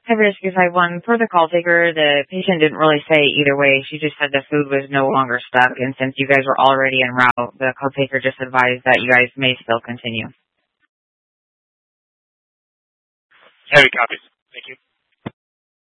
Hi, Rescue 51. For the call taker, the patient didn't really say either way. She just said the food was no longer stuck, and since you guys were already en route, the call taker just advised that you guys may still continue. Heavy copies. Thank you.